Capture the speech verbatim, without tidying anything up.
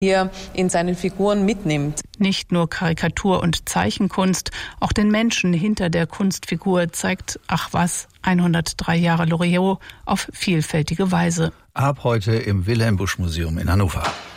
hier in seinen Figuren mitnimmt. Nicht nur Karikatur- und Zeichenkunst, auch den Menschen hinter der Kunstfigur zeigt Ach was, hundertdrei Jahre Loriot auf vielfältige Weise. Ab heute im Wilhelm Busch Museum in Hannover.